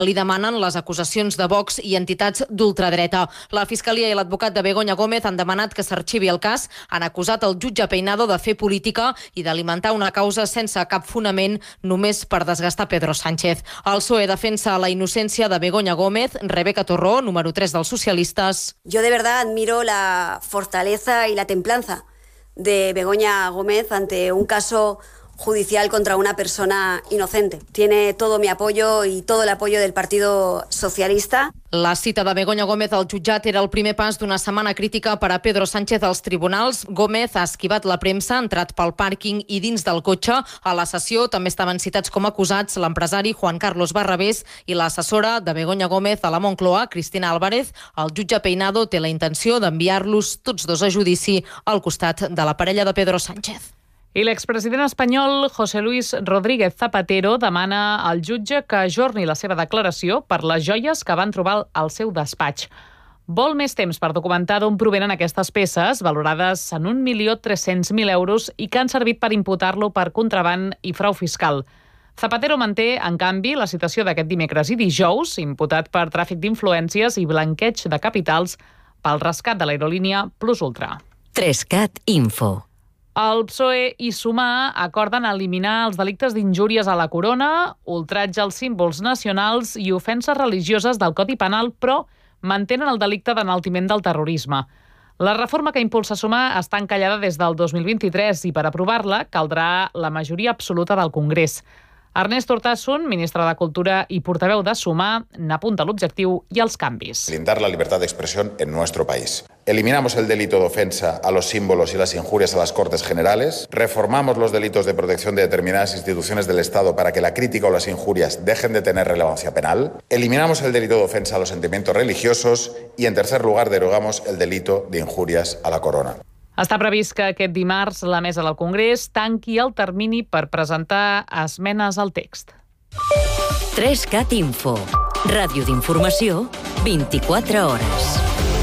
Li demanen les acusacions de Vox i entitats d'ultradreta. La Fiscalia i l'advocat de Begoña Gómez han demanat que s'arxivi el cas. Han acusat el jutge Peinado de fer política i d'alimentar una causa sense cap fonament només per desgastar Pedro Sánchez. El PSOE defensa la innocència de Begoña Gómez. Rebeca Torró, número 3 dels socialistes. Yo de verdad admiro la fortaleza y la templanza de Begoña Gómez ante un caso judicial contra una persona inocente. Tiene todo mi apoyo y todo el apoyo del Partido Socialista. La cita de Begoña Gómez al jutjat era el primer pas d'una setmana crítica per a Pedro Sánchez als tribunals. Gómez ha esquivat la premsa, ha entrat pel pàrquing i dins del cotxe. A la sessió també estaven citats com a acusats l'empresari Juan Carlos Barrabés i l'assessora de Begoña Gómez a la Moncloa, Cristina Álvarez. El jutge Peinado té la intenció d'enviar-los tots dos a judici al costat de la parella de Pedro Sánchez. I l'expresident espanyol José Luis Rodríguez Zapatero demana al jutge que ajorni la seva declaració per les joies que van trobar al seu despatx. Vol més temps per documentar d'on provenen aquestes peces, valorades en 1.300.000 euros i que han servit per imputar-lo per contraban i frau fiscal. Zapatero manté, en canvi, la citació d'aquest dimecres i dijous, imputat per tràfic d'influències i blanqueig de capitals pel rescat de l'aerolínia Plus Ultra. 3CAT Info. El PSOE i Sumar acorden eliminar els delictes d'injúries a la corona, ultratge als símbols nacionals i ofenses religioses del Codi Penal, però mantenen el delicte d'enaltiment del terrorisme. La reforma que impulsa Sumar està encallada des del 2023 i per aprovar-la caldrà la majoria absoluta del Congrés. Ernest Urtasun, ministre de Cultura i portaveu de Sumar, n'apunta l'objectiu i els canvis. Blindar la libertad de expresión en nuestro país. Eliminamos el delito de ofensa a los símbolos y las injurias a las Cortes Generales. Reformamos los delitos de protección de determinadas instituciones del Estado para que la crítica o las injurias dejen de tener relevancia penal. Eliminamos el delito de ofensa a los sentimientos religiosos y, en tercer lugar, derogamos el delito de injurias a la corona. Està previst que aquest dimarts la mesa del Congrés tanqui el termini per presentar esmenes al text. 3CAT Info. Ràdio d'informació, 24 hores.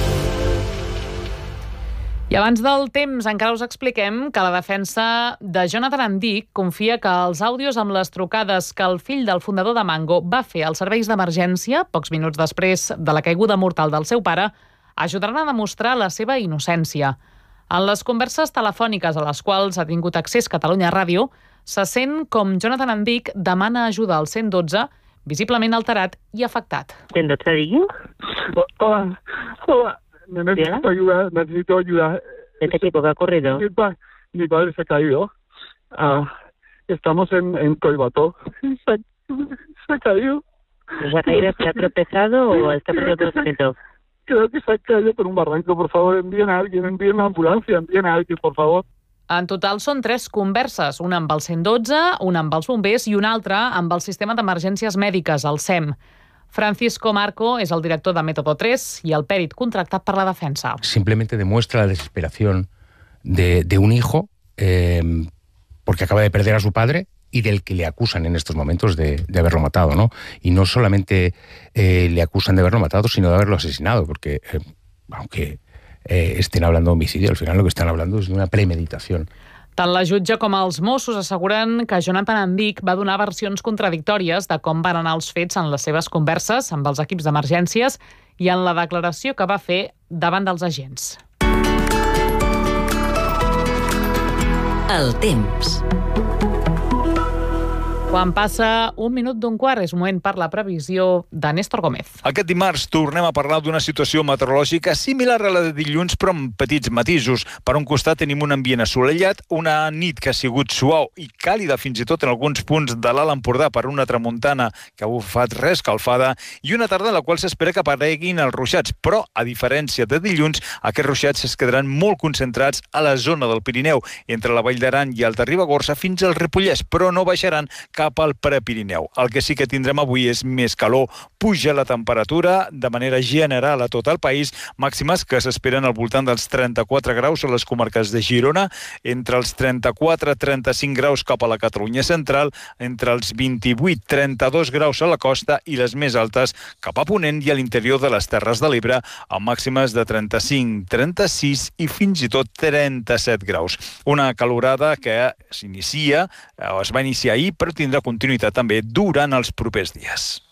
I abans del temps encara us expliquem que la defensa de Jonathan Andic confia que els àudios amb les trucades que el fill del fundador de Mango va fer als serveis d'emergència, pocs minuts després de la caiguda mortal del seu pare, ajudaran a demostrar la seva innocència. En les converses telefòniques a les quals ha tingut accés Catalunya Ràdio, se sent com Jonathan Andic demana ajuda al 112, visiblement alterat i afectat. 112, digo. Hola. Necesito ayuda. ¿De qué tipo que ha ocurrido? Mi padre se ha caído. Estamos en Collbató. Se ha caído. ¿Se ha caído? ¿Se ha tropezado o está por otro sitio? Creo que se ha caído por un barranco. Por favor, envíen a alguien, envíen una ambulancia, envíen a alguien, por favor. En total són 3 converses, una amb el 112, una amb els bombers i una altra amb el sistema d'emergències mèdiques, el SEM. Francisco Marco es el director de Método 3 y el pèrit contractat per la defensa. Simplemente demuestra la desesperación de un hijo porque acaba de perder a su padre y del que le acusan en estos momentos de haberlo matado, ¿no? Y no solamente le acusan de haberlo matado, sino de haberlo asesinado, porque aunque estén hablando de homicidio, al final lo que están hablando es de una premeditación. Tant la jutge com els Mossos asseguren que Jonathan Andic va donar versions contradictòries de com van anar els fets en les seves converses amb els equips d'emergències i en la declaració que va fer davant dels agents. El temps. Quan passa 1 minut d'un quart, és moment per la previsió de Néstor Gómez. Aquest dimarts tornem a parlar d'una situació meteorològica similar a la de dilluns, però amb petits matisos. Per un costat tenim un ambient assolellat, una nit que ha sigut suau i càlida fins i tot en alguns punts de l'Alt Empordà per una tramuntana que ha bufat reescalfada, i una tarda en la qual s'espera que apareguin els ruixats, però, a diferència de dilluns, aquests ruixats es quedaran molt concentrats a la zona del Pirineu, entre la Vall d'Aran i Alta Ribagorça fins al Ripollès, però no baixaran cap al Prepirineu. El que sí que tindrem avui és més calor. Puja la temperatura de manera general a tot el país, màximes que s'esperen al voltant dels 34 graus a les comarques de Girona, entre els 34-35 graus cap a la Catalunya central, entre els 28-32 graus a la costa i les més altes cap a Ponent i a l'interior de les Terres de l'Ebre, amb màximes de 35, 36 i fins i tot 37 graus. Una calorada que es va iniciar ahir, però tindrà continuïtat també durant els propers dies.